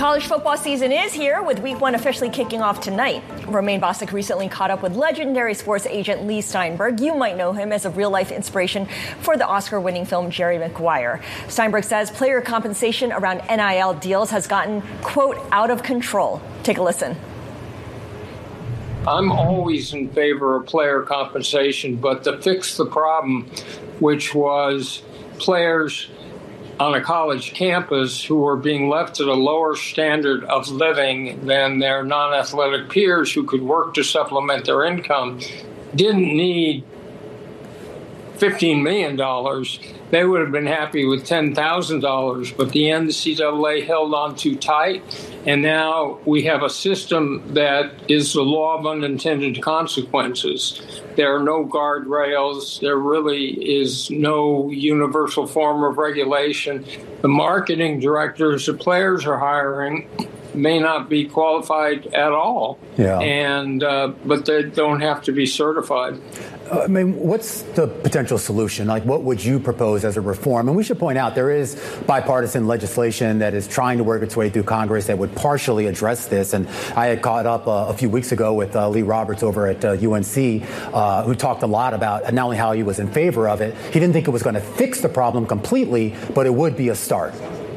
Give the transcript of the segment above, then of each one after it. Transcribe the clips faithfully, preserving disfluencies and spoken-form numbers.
College football season is here, with week one officially kicking off tonight. Romaine Bostick recently caught up with legendary sports agent Leigh Steinberg. You might know him as a real-life inspiration for the Oscar-winning film Jerry Maguire. Steinberg says player compensation around N I L deals has gotten, quote, out of control. Take a listen. I'm always in favor of player compensation, but to fix the problem, which was players on a college campus who were being left at a lower standard of living than their non-athletic peers who could work to supplement their income, didn't need fifteen million dollars. They would have been happy with ten thousand dollars, but the N C double A held on too tight, and now we have a system that is the law of unintended consequences. There are no guardrails. There really is no universal form of regulation. The marketing directors the players are hiring may not be qualified at all, yeah. and uh, but they don't have to be certified. Uh, I mean, what's the potential solution? Like, what would you propose as a reform? And we should point out there is bipartisan legislation that is trying to work its way through Congress that would partially address this. And I had caught up uh, a few weeks ago with uh, Lee Roberts over at uh, U N C, uh, who talked a lot about not only how he was in favor of it, he didn't think it was going to fix the problem completely, but it would be a start.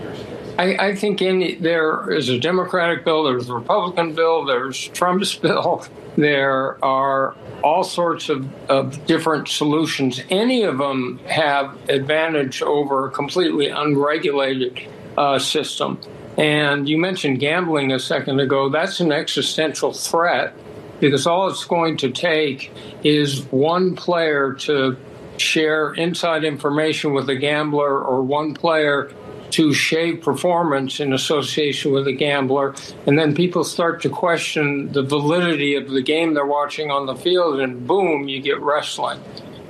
I, I think in, there is a Democratic bill, there's a Republican bill, there's Trump's bill. There are all sorts of, of different solutions. Any of them have advantage over a completely unregulated uh, system. And you mentioned gambling a second ago. That's an existential threat because all it's going to take is one player to share inside information with a gambler or one player to shave performance in association with a gambler, and then people start to question the validity of the game they're watching on the field, and boom, you get wrestling.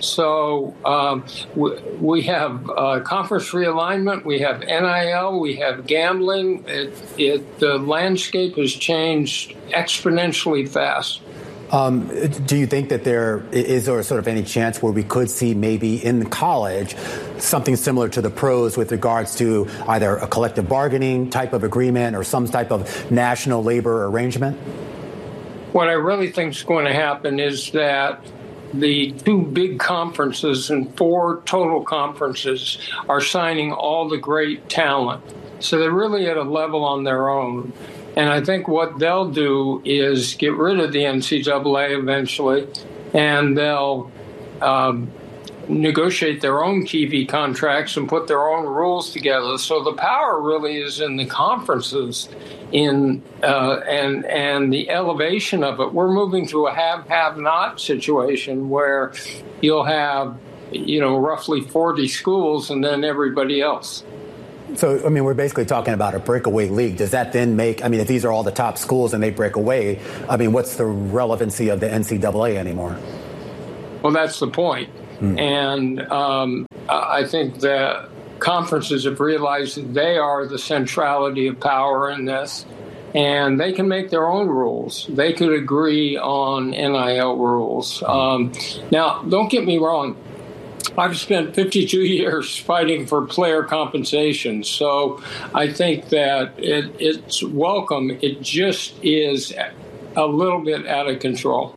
So um, we, we have uh, conference realignment, we have N I L, we have gambling. It, it, the landscape has changed exponentially fast. Um, do you think that there is there sort of any chance where we could see maybe in college something similar to the pros with regards to either a collective bargaining type of agreement or some type of national labor arrangement? What I really think is going to happen is that the two big conferences and four total conferences are signing all the great talent. So they're really at a level on their own. And I think what they'll do is get rid of the N C double A eventually, and they'll um, negotiate their own T V contracts and put their own rules together. So the power really is in the conferences, in uh, and and the elevation of it. We're moving to a have-have-not situation where you'll have, you know, roughly forty schools and then everybody else. So, I mean, we're basically talking about a breakaway league. Does that then make, I mean, if these are all the top schools and they break away, I mean, what's the relevancy of the N C double A anymore? Well, that's the point. Hmm. And um, I think that conferences have realized that they are the centrality of power in this, and they can make their own rules. They could agree on N I L rules. Um, now, don't get me wrong. I've spent fifty-two years fighting for player compensation, so I think that it, it's welcome. It just is a little bit out of control.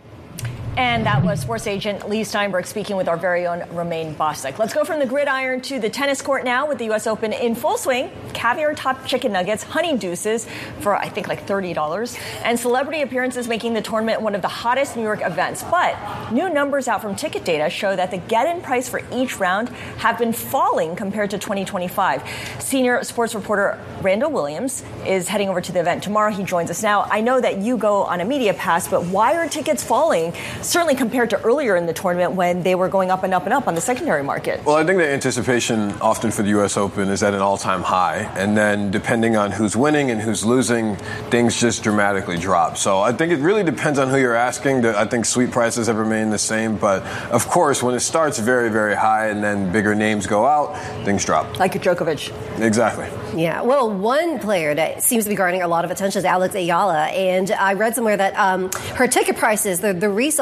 And that was sports agent Leigh Steinberg speaking with our very own Romaine Bostick. Let's go from the gridiron to the tennis court now with the U S Open in full swing. Caviar topped chicken nuggets, honey deuces for, I think, like thirty dollars. And celebrity appearances making the tournament one of the hottest New York events. But new numbers out from ticket data show that the get-in price for each round have been falling compared to twenty twenty-five. Senior sports reporter Randall Williams is heading over to the event tomorrow. He joins us now. I know that you go on a media pass, but why are tickets falling? Certainly compared to earlier in the tournament when they were going up and up and up on the secondary market. Well, I think the anticipation often for the U S Open is at an all-time high. And then depending on who's winning and who's losing, things just dramatically drop. So I think it really depends on who you're asking. I think sweet prices have remained the same. But, of course, when it starts very, very high and then bigger names go out, things drop. Like Djokovic. Exactly. Yeah. Well, one player that seems to be garnering a lot of attention is Alex Ayala. And I read somewhere that um, her ticket prices, the, the resale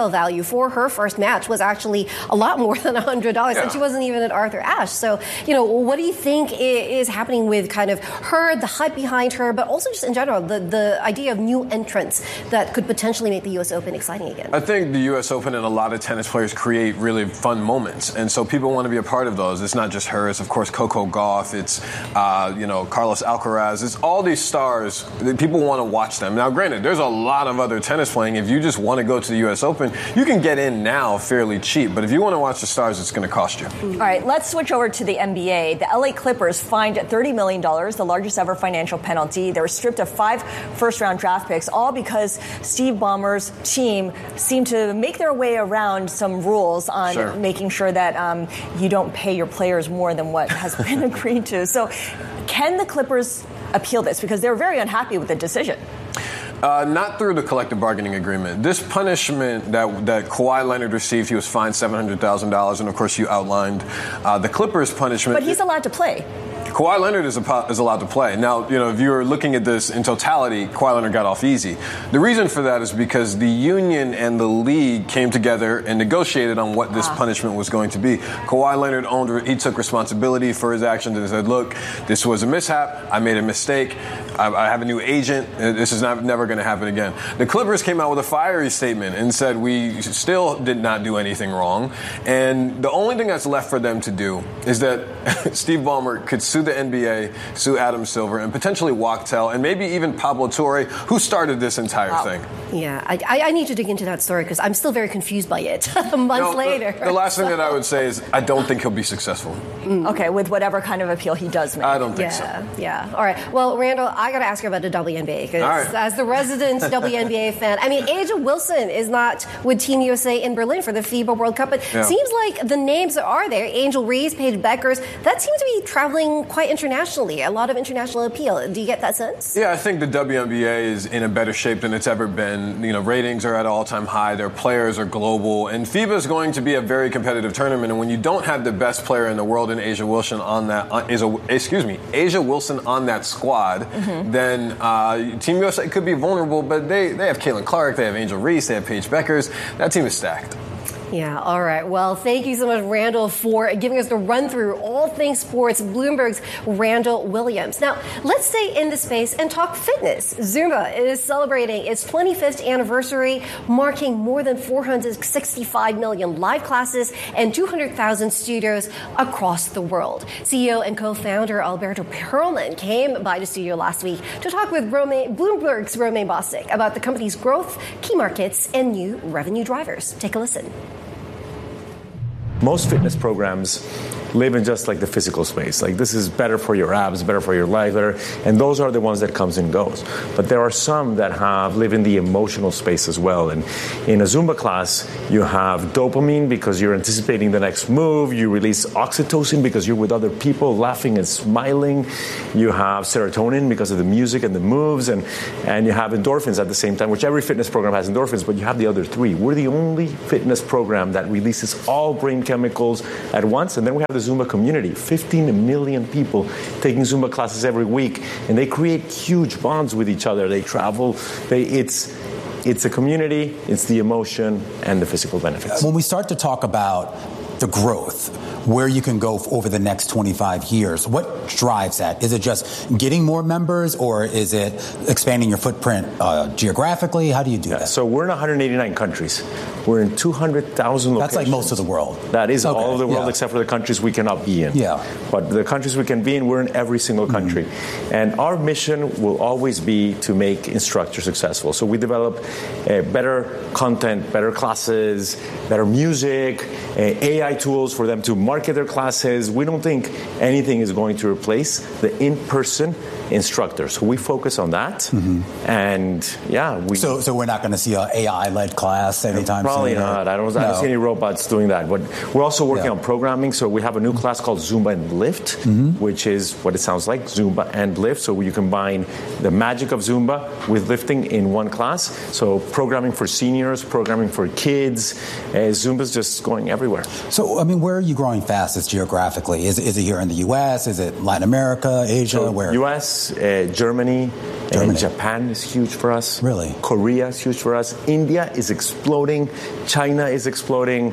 resale value for her first match was actually a lot more than one hundred dollars, yeah. and she wasn't even at Arthur Ashe. So, you know, what do you think is happening with kind of her, the hype behind her, but also just in general, the, the idea of new entrants that could potentially make the U S Open exciting again? I think the U S Open and a lot of tennis players create really fun moments, and so people want to be a part of those. It's not just her. It's, of course, Coco Gauff. It's, uh, you know, Carlos Alcaraz. It's all these stars. People want to watch them. Now, granted, there's a lot of other tennis playing. If you just want to go to the U S Open, you can get in now fairly cheap, but if you want to watch the stars, it's going to cost you. All right, let's switch over to the N B A. The L A Clippers fined thirty million dollars, the largest ever financial penalty. They were stripped of five first-round draft picks, all because Steve Ballmer's team seemed to make their way around some rules on sure. making sure that um, you don't pay your players more than what has been agreed to. So can the Clippers appeal this? Because they were very unhappy with the decision. Uh, not through the collective bargaining agreement. This punishment that that Kawhi Leonard received, he was fined seven hundred thousand dollars, and of course you outlined uh, the Clippers' punishment. But he's allowed to play. Kawhi Leonard is, a, is allowed to play. Now, you know, if you're looking at this in totality, Kawhi Leonard got off easy. The reason for that is because the union and the league came together and negotiated on what this ah. punishment was going to be. Kawhi Leonard owned, he took responsibility for his actions and said, look, this was a mishap. I made a mistake. I, I have a new agent. This is not, never going to happen again. The Clippers came out with a fiery statement and said we still did not do anything wrong. And the only thing that's left for them to do is that Steve Ballmer could sue the N B A, sue Adam Silver, and potentially Wachtell, and maybe even Pablo Torre, who started this entire wow. thing. Yeah, I, I need to dig into that story because I'm still very confused by it months no, later. The, the last thing that I would say is I don't think he'll be successful. Mm. Okay, with whatever kind of appeal he does make. I don't think yeah, so. Yeah, all right. Well, Randall, I got to ask you about the W N B A because right. as the resident W N B A fan, I mean, A'ja Wilson is not with Team U S A in Berlin for the FIBA World Cup, but yeah. seems like the names are there. Angel Reese, Paige Beckers, that seems to be traveling quite internationally, a lot of international appeal. Do you get that sense? Yeah, I think the W N B A is in a better shape than it's ever been. You know, ratings are at all-time high. Their players are global. And FIBA is going to be a very competitive tournament. And when you don't have the best player in the world in A'ja Wilson on that, uh, is a, excuse me, A'ja Wilson on that squad, mm-hmm. then uh, Team U S A could be vulnerable. But they, they have Caitlin Clark, they have Angel Reese, they have Paige Beckers. That team is stacked. Yeah, all right. Well, thank you so much, Randall, for giving us the run through all things sports. Bloomberg's Randall Williams. Now, let's stay in the space and talk fitness. Zumba is celebrating its twenty-fifth anniversary, marking more than four hundred sixty-five million live classes and two hundred thousand studios across the world. C E O and co-founder Alberto Perlman came by the studio last week to talk with Romain, Bloomberg's Romain Bostic about the company's growth, key markets, and new revenue drivers. Take a listen. Most fitness programs live in just like the physical space. Like this is better for your abs, better for your life, better, and those are the ones that comes and goes. But there are some that have live in the emotional space as well. And in a Zumba class, you have dopamine because you're anticipating the next move. You release oxytocin because you're with other people laughing and smiling. You have serotonin because of the music and the moves, and and you have endorphins at the same time, which every fitness program has endorphins, but you have the other three. We're the only fitness program that releases all brain chemicals at once, and then we have the Zumba community, fifteen million people taking Zumba classes every week, and they create huge bonds with each other. They travel. They, it's it's a community, it's the emotion, and the physical benefits. When we start to talk about the growth, where you can go over the next twenty-five years, what drives that? Is it just getting more members, or is it expanding your footprint uh, geographically? How do you do yeah, that? So we're in one hundred eighty-nine countries. We're in two hundred thousand locations. That's like most of the world. That is okay. all of the world yeah. except for the countries we cannot be in. Yeah. But the countries we can be in, we're in every single country. Mm-hmm. And our mission will always be to make instructors successful. So we develop uh, better content, better classes, better music, uh, A I tools for them to market their classes. We don't think anything is going to replace the in-person instructor. So we focus on that. Mm-hmm. And yeah, we. So, so we're not going to see an A I-led class anytime probably soon? Probably not. I don't, no. I don't see any robots doing that. But we're also working yeah. on programming. So we have a new class called Zumba and Lift, mm-hmm. which is what it sounds like, Zumba and Lift. So you combine the magic of Zumba with lifting in one class. So programming for seniors, programming for kids. Uh, Zumba's just going everywhere. So, I mean, where are you growing fastest geographically? Is, is it here in the U S? Is it Latin America, Asia? So where? U S, uh, Germany, Germany. And Japan is huge for us. Really? Korea is huge for us. India is exploding. China is exploding.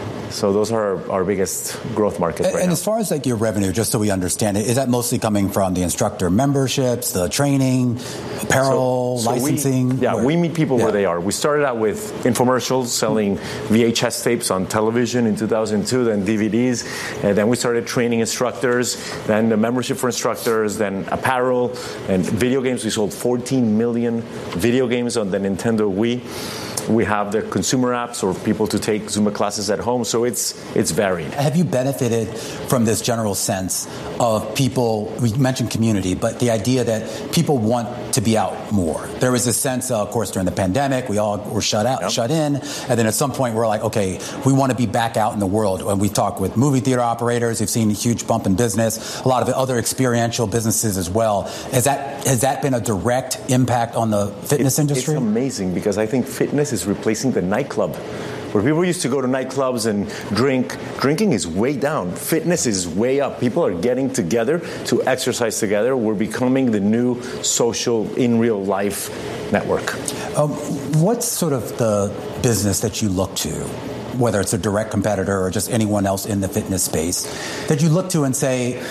So those are our, our biggest growth markets and, right and now. as far as like your revenue, just so we understand it, is that mostly coming from the instructor memberships, the training, apparel, so, so licensing? We, yeah, where? we meet people yeah. where they are. We started out with infomercials, selling V H S tapes on television in two thousand two, then D V Ds, and then we started training instructors, then the membership for instructors, then apparel, and video games. We sold fourteen million video games on the Nintendo Wii. We have the consumer apps for people to take Zumba classes at home, so it's it's varied. Have you benefited from this general sense of people, we mentioned community, but the idea that people want to be out more? There was a sense, uh, of course, during the pandemic, we all were shut out, yep. shut in, and then at some point we're like, okay, we want to be back out in the world. When we talk with movie theater operators, we've seen a huge bump in business, a lot of the other experiential businesses as well. Has that, has that been a direct impact on the fitness it's, industry? It's amazing because I think fitness is replacing the nightclub. Where people used to go to nightclubs and drink, drinking is way down. Fitness is way up. People are getting together to exercise together. We're becoming the new social, in real life network. Um, what's sort of the business that you look to, whether it's a direct competitor or just anyone else in the fitness space, that you look to and say,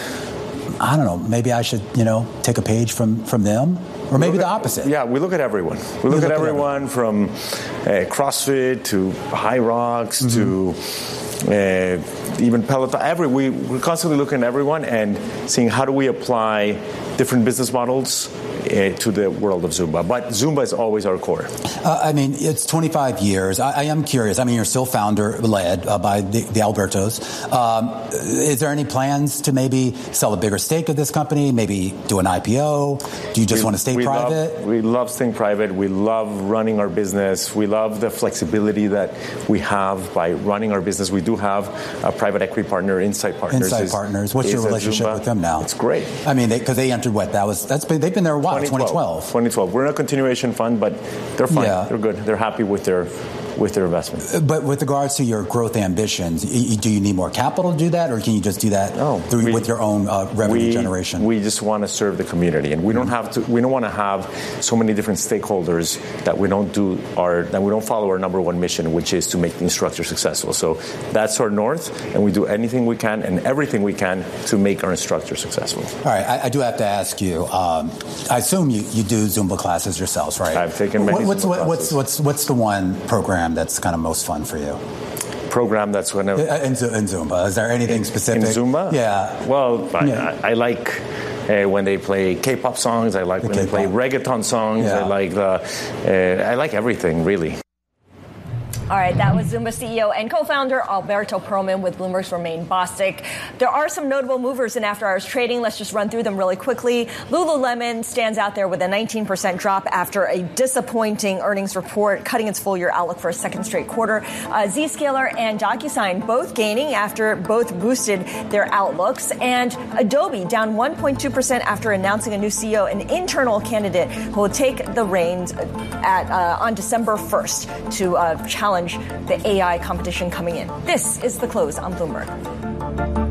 I don't know, maybe I should, you know, take a page from, from them? Or maybe the opposite. Yeah, we look at everyone. We look, look at everyone at from uh, CrossFit to High Rocks mm-hmm. to uh, even Peloton. Every, we, we're constantly looking at everyone and seeing how do we apply different business models uh, to the world of Zumba. But Zumba is always our core. Uh, I mean, it's twenty-five years. I, I am curious. I mean, you're still founder-led uh, by the, the Albertos. Um, is there any plans to maybe sell a bigger stake of this company, maybe do an I P O? Do you just we, want to stay we private? Love, we love staying private. We love running our business. We love the flexibility that we have by running our business. We do have a private equity partner, Insight Partners. Insight is, Partners. What's your relationship with them now? It's great. I mean, because they, they entered what? That was that's been, they've been there a while. twenty twelve twenty twelve We're in a continuation fund, but they're fine. Yeah. They're good. They're happy with their with their investment. But with regards to your growth ambitions, do you need more capital to do that, or can you just do that no, through, we, with your own uh, revenue we, generation? We just want to serve the community, and we don't have to. We don't want to have so many different stakeholders that we don't do our that we don't follow our number one mission, which is to make the instructor successful. So that's our north, and we do anything we can and everything we can to make our instructor successful. All right, I, I do have to ask you. Um, I assume you, you do Zumba classes yourselves, right? I've taken many. What's Zumba what's, what's what's what's the one program that's kind of most fun for you? Program that's when in, in Zumba. Is there anything in, specific? In Zumba? Yeah. Well, I, yeah. I, I like uh, when they play K-pop songs. I like the when K-pop. They play reggaeton songs. Yeah. I like the. Uh, I like everything really. All right, that was Zumba C E O and co-founder Alberto Perlman with Bloomberg's Romain Bostic. There are some notable movers in after-hours trading. Let's just run through them really quickly. Lululemon stands out there with a nineteen percent drop after a disappointing earnings report, cutting its full-year outlook for a second straight quarter. Uh, Zscaler and DocuSign both gaining after both boosted their outlooks. And Adobe down one point two percent after announcing a new C E O, an internal candidate who will take the reins at uh, on December first to uh, challenge the A I competition coming in. This is The Close on Bloomberg.